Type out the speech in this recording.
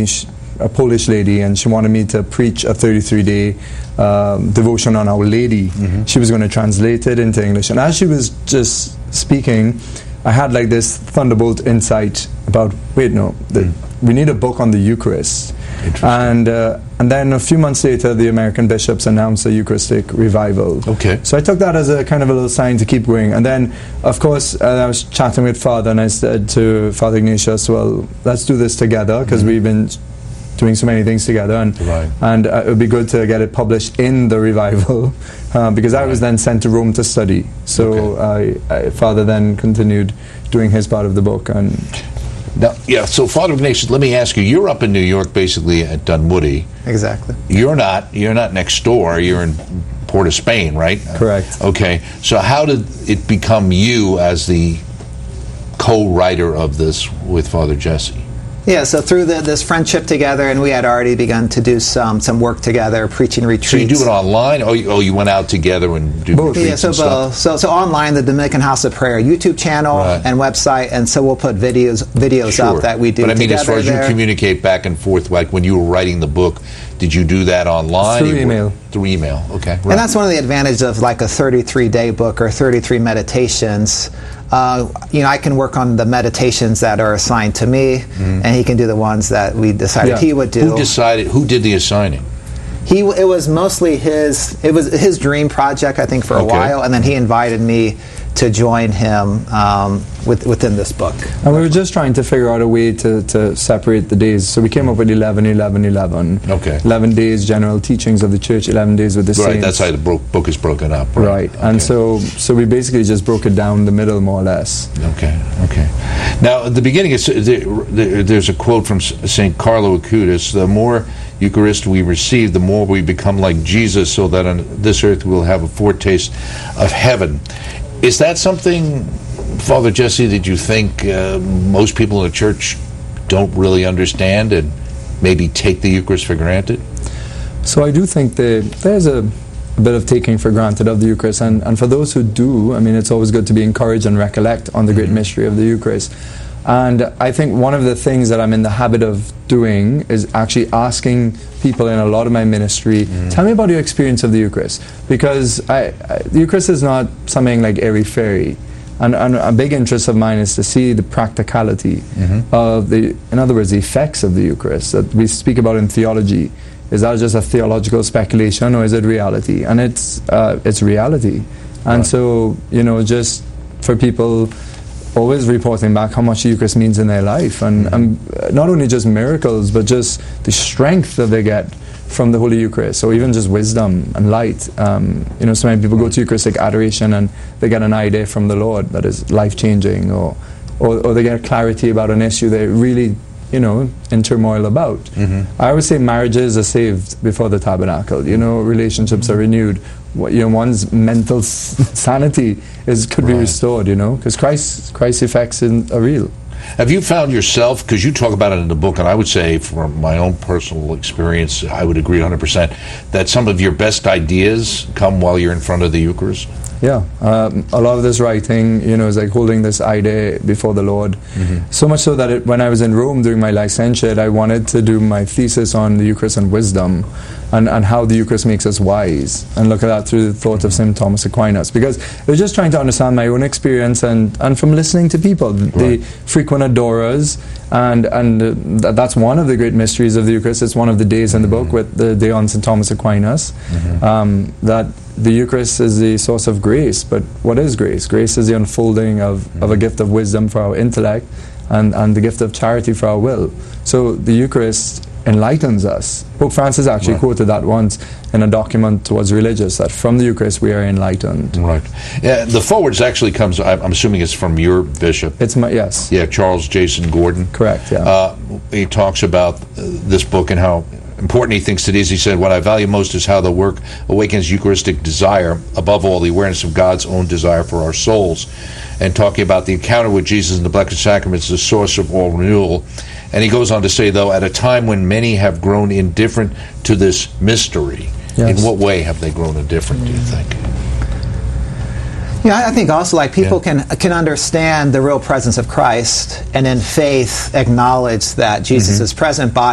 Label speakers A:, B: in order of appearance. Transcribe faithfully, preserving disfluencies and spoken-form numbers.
A: me, she, a Polish lady, and she wanted me to preach a thirty-three day um, devotion on Our Lady. Mm-hmm. She was going to translate it into English. And as she was just speaking, I had like this thunderbolt insight about, wait, no, the, mm. we need a book on the Eucharist. And uh, and then a few months later, the American bishops announced a Eucharistic revival.
B: Okay.
A: So I took that as a kind of a little sign to keep going. And then, of course, uh, I was chatting with Father, and I said to Father Ignatius, well, let's do this together, because mm-hmm. we've been doing so many things together, and
B: right.
A: and uh, it would be good to get it published in the revival, uh, because right. I was then sent to Rome to study. So okay. I, I, Father then continued doing his part of the book. And
B: now, yeah. So Father Ignatius, let me ask you: you're up in New York, basically at Dunwoody.
C: Exactly.
B: You're not. You're not next door. You're in Port of Spain, right?
A: Correct.
B: Okay. So how did it become you as the co-writer of this with Father Jesse?
C: Yeah, so through the, this friendship together, and we had already begun to do some some work together, preaching retreats.
B: So you do it online? Oh, you, oh, you went out together and do
A: both.
B: retreats
C: Yeah, so
B: and stuff?
C: both. So, so online, the Dominican House of Prayer YouTube channel
B: right.
C: and website, and so we'll put videos videos
B: sure.
C: up that we do
B: But I mean,
C: together
B: as far as
C: there.
B: you communicate back and forth, like when you were writing the book, did you do that online?
A: Through
B: You
A: email.
B: Were, through email, okay. Right.
C: And that's one of the advantages of like a thirty-three day book or thirty-three meditations. Uh, you know, I can work on the meditations that are assigned to me, mm-hmm. and he can do the ones that we decided
A: yeah.
C: he would do.
B: Who decided? Who did the assigning?
C: He. It was mostly his. It was his dream project, I think, for a
B: Okay.
C: while, and then he invited me to join him um, with, within this book.
A: And we were just trying to figure out a way to, to separate the days. So we came up with eleven, eleven, eleven.
B: Okay.
A: eleven days, general teachings of the church, eleven days with the
B: Right,
A: saints.
B: that's how the bro- book is broken up. Right.
A: Right.
B: Okay.
A: And so so we basically just broke it down the middle, more or less.
B: Okay, okay. Now, at the beginning, it's, there, there, there's a quote from Saint Carlo Acutis: the more Eucharist we receive, the more we become like Jesus, so that on this earth we'll have a foretaste of heaven. Is that something, Father Jesse, that you think uh, most people in the church don't really understand and maybe take the Eucharist for granted?
A: So I do think that there's a, a bit of taking for granted of the Eucharist, and, and for those who do, I mean, it's always good to be encouraged and recollect on the great mm-hmm. mystery of the Eucharist. And I think one of the things that I'm in the habit of doing is actually asking people in a lot of my ministry, mm. tell me about your experience of the Eucharist. Because I, I, the Eucharist is not something like airy-fairy. And, and a big interest of mine is to see the practicality mm-hmm. of the, in other words, the effects of the Eucharist that we speak about in theology. Is that just a theological speculation, or is it reality? And it's, uh, it's reality. And right. so, you know, just for people always reporting back how much the Eucharist means in their life, and, mm-hmm. and not only just miracles, but just the strength that they get from the Holy Eucharist, or even just wisdom and light. Um, you know, so many people go to Eucharistic adoration and they get an idea from the Lord that is life-changing, or, or, or they get clarity about an issue they're really, you know, in turmoil about. Mm-hmm. I always say marriages are saved before the tabernacle. You know, relationships mm-hmm. are renewed. You know, one's mental s- sanity is could right. be restored. You know, because Christ's Christ's effects in, are real.
B: Have you found yourself, because you talk about it in the book, and I would say from my own personal experience, I would agree one hundred percent, that some of your best ideas come while you're in front of the Eucharist?
A: Yeah, um, a lot of this writing, you know, is like holding this idea before the Lord. Mm-hmm. So much so that it, when I was in Rome doing my licentiate, I wanted to do my thesis on the Eucharist and wisdom, and, and how the Eucharist makes us wise, and look at that through the thought of Saint Thomas Aquinas. Because I was just trying to understand my own experience, and, and from listening to people, right. the frequent adorers, and and uh, th- that's one of the great mysteries of the Eucharist. It's one of the days in the book, with the day on Saint Thomas Aquinas, mm-hmm. um, that the Eucharist is the source of grace. But what is grace? Grace is the unfolding of, mm-hmm. of a gift of wisdom for our intellect, and, and the gift of charity for our will. So the Eucharist enlightens us. Pope Francis actually right. quoted that once in a document towards religious, that from the Eucharist we are enlightened.
B: Right. Yeah, the forwards actually comes, I'm assuming it's from your bishop.
A: It's my, yes.
B: Yeah, Charles Jason Gordon.
A: Correct, yeah. Uh,
B: he talks about uh, this book and how important he thinks it is. He said, what I value most is how the work awakens Eucharistic desire, above all the awareness of God's own desire for our souls. And talking about the encounter with Jesus in the Blessed Sacraments, the source of all renewal. And he goes on to say, though, at a time when many have grown indifferent to this mystery, yes. in what way have they grown indifferent, do you think?
C: Yeah, I think also like people
B: yeah.
C: can can understand the real presence of Christ, and in faith acknowledge that Jesus' mm-hmm. present body